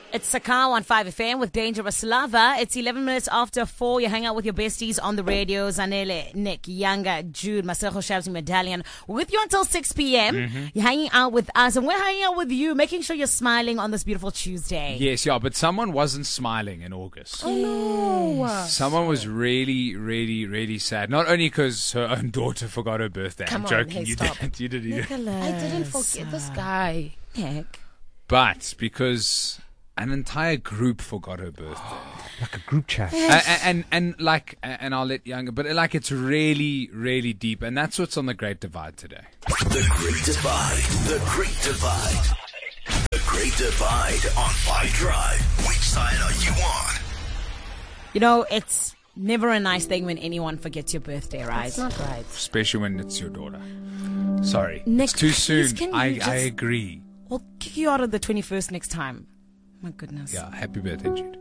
It's Sakao on 5FM with Dangerous Lover. It's 11 minutes after 4. You hang out with your besties on the radio. Zanele, Nick, Yanga, Jude, Masero Shabzi, Medallion. We're with you until 6 p.m. You're hanging out with us, and we're hanging out with you, making sure you're smiling on this beautiful Tuesday. Yes, yeah, but someone wasn't smiling in August. Oh, no. Someone was really, really, really sad. Not only because her own daughter forgot her birthday. Come I'm on, joking. hey, You stop. didn't. You didn't. Nicholas. I didn't forget this guy. Nick. But because an entire group forgot her birthday. Like a group chat. And I'll let Younger, but like it's really, really deep. And that's what's on the Great Divide today. The Great Divide. The Great Divide. The Great Divide on 5 Drive. Which side are you on? You know, it's never a nice thing when anyone forgets your birthday, right? It's not right. Especially when it's your daughter. Sorry. Nick, it's too please, soon. can I you just- agree. We'll kick you out of the 21st next time. My goodness. Yeah, happy birthday, Jude.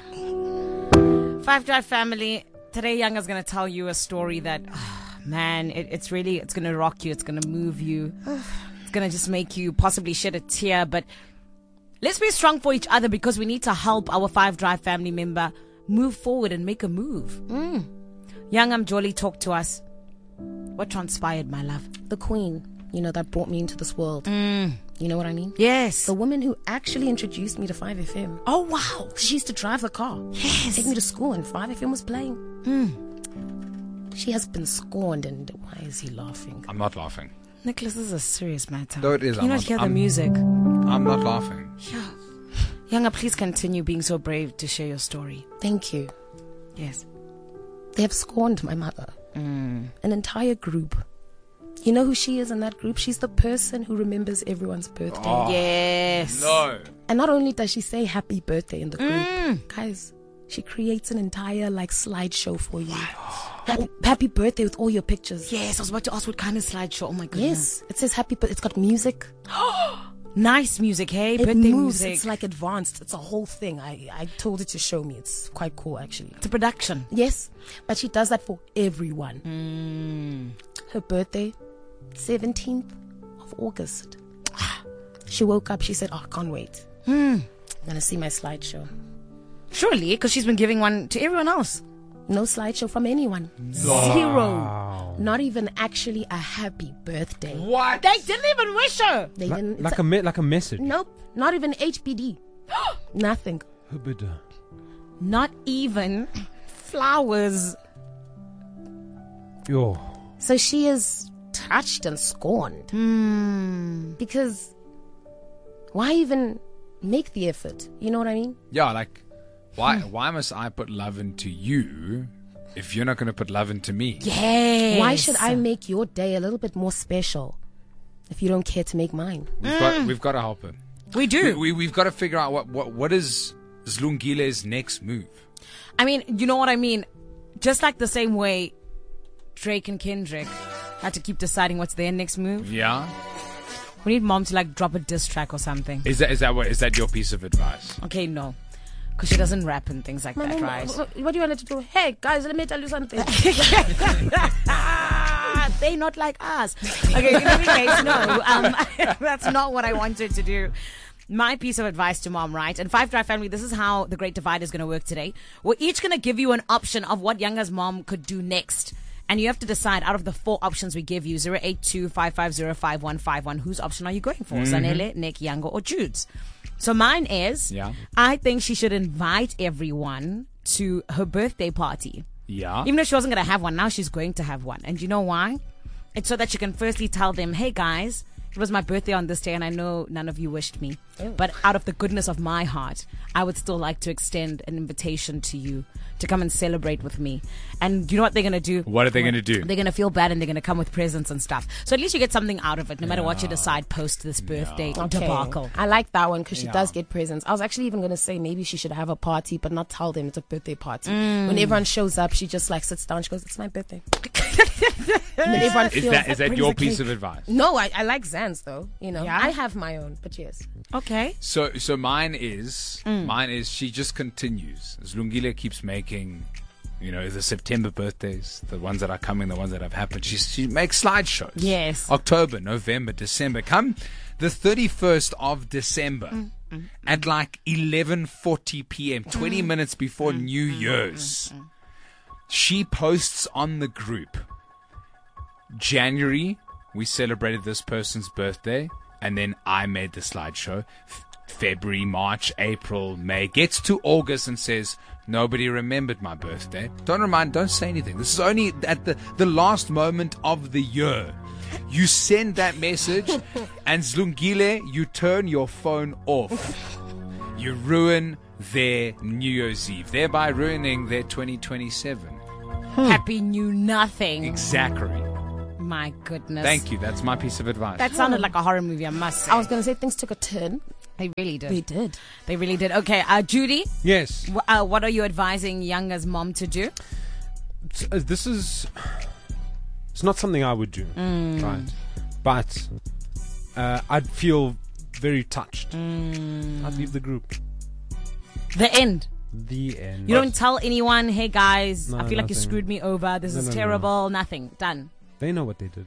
5 Drive family. Today, Younga's going to tell you a story that, man, it's going to rock you. It's going to move you. It's going to just make you possibly shed a tear. But let's be strong for each other because we need to help our 5 Drive family member move forward and make a move. Youngam Jolly, talk to us. What transpired, my love? The queen, that brought me into this world. You know what I mean? Yes. The woman who actually introduced me to 5FM. Oh, wow. She used to drive the car. Yes. Take me to school and 5FM was playing. She has been scorned, and why is he laughing? I'm not laughing. Nicholas, this is a serious matter. No, it is. Can you not hear the music? I'm not laughing. Yeah. Younga, please continue being so brave to share your story. Thank you. Yes. They have scorned my mother. An entire group. You know who she is in that group? She's the person who remembers everyone's birthday. Oh, Yes. no. And not only does she say happy birthday in the group, guys, she creates an entire slideshow for you. Happy birthday with all your pictures. Yes, I was about to ask what kind of slideshow. Oh my goodness. Yes, it says happy birthday. It's got music. Nice music, hey? It Birthday moves. music. It's like advanced. It's a whole thing. I told her to show me. It's quite cool, actually. It's a production. Yes, but she does that for everyone. Her birthday, 17th of August. She woke up. She said, I can't wait. I'm going to see my slideshow. Surely, because she's been giving one to everyone else. No slideshow from anyone. Zero. Not even actually a happy birthday. What? They didn't even wish her. They didn't. Like a message. Nope. Not even HBD. Nothing. Not even flowers. Yo. So she is touched and scorned. Because why even make the effort? You know what I mean? Yeah, like, why must I put love into you if you're not going to put love into me? Yes. Why should I make your day a little bit more special if you don't care to make mine? We've got to help her. We do. We've got to figure out what is Zlungile's next move. I mean, you know what I mean? Just like the same way Drake and Kendrick had to keep deciding what's their next move. Yeah. We need mom to drop a diss track or something. Is that your piece of advice? Okay, no. Because she doesn't rap and things like that, right? What do you want her to do? Hey, guys, let me tell you something. They not like us. Okay, in any case, no. That's not what I wanted to do. My piece of advice to mom, right? And 5 Drive family, this is how the Great Divide is going to work today. We're each going to give you an option of what Younga's mom could do next. And you have to decide out of the 4 options we give you, 082-550-5151, whose option are you going for? Zanele, Nick, Younger, or Jude's? So mine is, I think she should invite everyone to her birthday party. Yeah. Even if she wasn't going to have one, now she's going to have one. And you know why? It's so that she can firstly tell them, hey guys, it was my birthday on this day and I know none of you wished me. But out of the goodness of my heart, I would still like to extend an invitation to you to come and celebrate with me. And you know what they're going to do? What are they going to do? They're going to feel bad and they're going to come with presents and stuff. So at least you get something out of it, no matter what you decide post this birthday debacle. I like that one because she does get presents. I was actually even going to say maybe she should have a party but not tell them it's a birthday party. When everyone shows up, she just sits down. She goes, it's my birthday. And then everyone Is that your piece of advice? No, I like Zan's though. I have my own, but yes. Okay. So mine is she just continues. Zlungile keeps making, the September birthdays, the ones that are coming, the ones that have happened. She makes slideshows. Yes. October, November, December. Come the 31st of December, at like 11:40 p.m., 20 minutes before New Year's. She posts on the group, January, we celebrated this person's birthday, and then I made the slideshow. February, March, April, May. Gets to August and says, nobody remembered my birthday. Don't say anything. This is only at the last moment of the year. You send that message, and Zlungile, you turn your phone off. You ruin their New Year's Eve, thereby ruining their 2027. Happy New Nothing. Exactly. My goodness. Thank you. That's my piece of advice. That sounded like a horror movie, I must say. I was going to say things took a turn. They really did. They did. They really did. Okay, Judy, Yes. what are you advising Yanga's mom to do? This is. It's not something I would do, right? But I'd feel very touched. I'd leave the group. The end. The end. You don't tell anyone, hey guys, No, I feel like you nothing. screwed me over. This is No. terrible. Nothing. Done. They know what they did.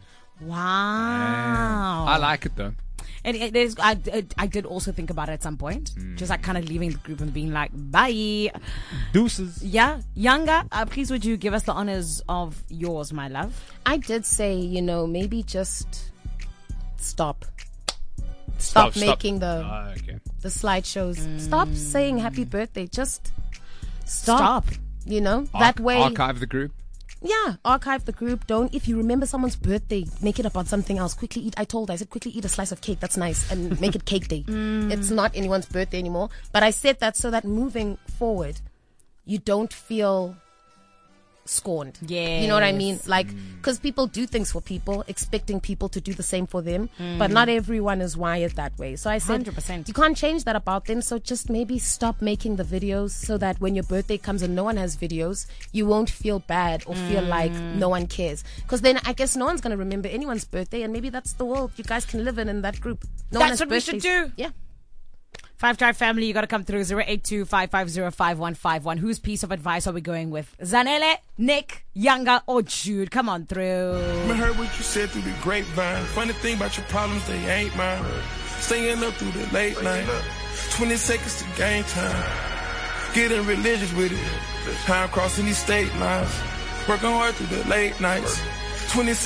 Wow. I like it though. And I did also think about it at some point. Just like kind of leaving the group and being like, bye. Deuces. Yeah. Yanga, please would you give us the honors of yours, my love? I did say, maybe just stop. Stop making the Okay. slideshows. Stop saying happy birthday. Just stop. That way. Archive the group. Yeah, archive the group. Don't, if you remember someone's birthday, make it up on something else. Quickly eat. I said quickly eat a slice of cake. That's nice. And make it cake day. It's not anyone's birthday anymore. But I said that so that moving forward, you don't feel scorned. Yes. You know what I mean? Like, because people do things for people, expecting people to do the same for them. But not everyone is wired that way. So I said, 100%. you can't change that about them. So just maybe stop making the videos so that when your birthday comes and no one has videos, you won't feel bad or feel like no one cares. Because then I guess no one's going to remember anyone's birthday, and maybe that's the world you guys can live in that group. No one That's has what we should birthdays. do. Yeah. 5 Drive family, you got to come through 082-550-5151. Whose piece of advice are we going with? Zanele, Nick, Yanga, or Jude? Come on through. I heard what you said through the grapevine. Funny thing about your problems, they ain't mine. Staying up through the late night. 20 seconds to game time. Getting religious with it. Time crossing these state lines. Working hard through the late nights. 20